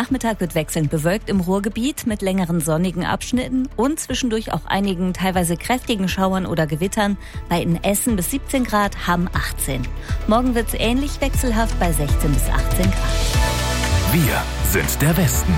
Nachmittag wird wechselnd bewölkt im Ruhrgebiet mit längeren sonnigen Abschnitten und zwischendurch auch einigen teilweise kräftigen Schauern oder Gewittern. Bei in Essen bis 17 Grad, Hamm 18. Morgen wird es ähnlich wechselhaft bei 16 bis 18 Grad. Wir sind der Westen.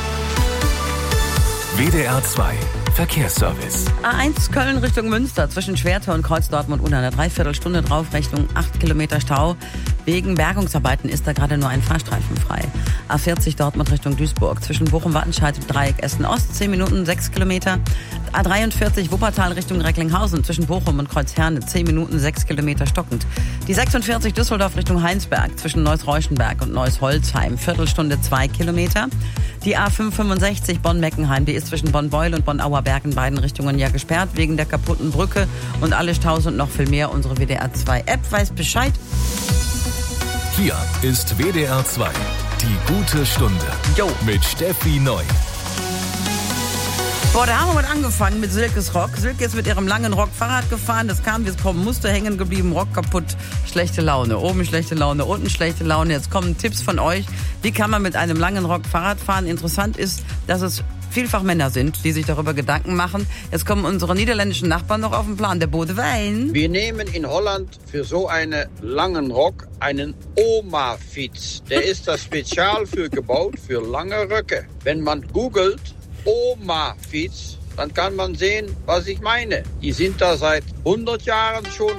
WDR 2 Verkehrsservice. A1 Köln Richtung Münster zwischen Schwerte und Kreuz Dortmund unter einer Dreiviertelstunde drauf, Richtung 8 Kilometer Stau. Wegen Bergungsarbeiten ist da gerade nur ein Fahrstreifen frei. A40 Dortmund Richtung Duisburg zwischen Bochum-Wattenscheid und Dreieck Essen-Ost 10 Minuten 6 Kilometer. A43 Wuppertal Richtung Recklinghausen zwischen Bochum und Kreuzherne 10 Minuten 6 Kilometer stockend. Die 46 Düsseldorf Richtung Heinsberg zwischen Neuss-Reuschenberg und Neuss-Holzheim Viertelstunde 2 Kilometer. Die A565 Bonn-Meckenheim, die ist zwischen Bonn-Beul und Bonn-Auerberg in beiden Richtungen ja gesperrt wegen der kaputten Brücke und alle Staus und noch viel mehr. Unsere WDR 2 App weiß Bescheid. Hier ist WDR 2, die gute Stunde. Jo. Mit Steffi Neu. Boah, da haben wir mal angefangen mit Silkes Rock. Silke ist mit ihrem langen Rock Fahrrad gefahren. Das kam, wie es kommen musste, hängen geblieben, Rock kaputt, schlechte Laune. Oben schlechte Laune, unten schlechte Laune. Jetzt kommen Tipps von euch. Wie kann man mit einem langen Rock Fahrrad fahren? Interessant ist, dass es vielfach Männer sind, die sich darüber Gedanken machen. Jetzt kommen unsere niederländischen Nachbarn noch auf den Plan, der Bodewijn. Wir nehmen in Holland für so einen langen Rock einen Oma-Fiets. Der ist da spezial für gebaut, für lange Röcke. Wenn man googelt, Oma-Fiets, dann kann man sehen, was ich meine. Die sind da seit 100 Jahren schon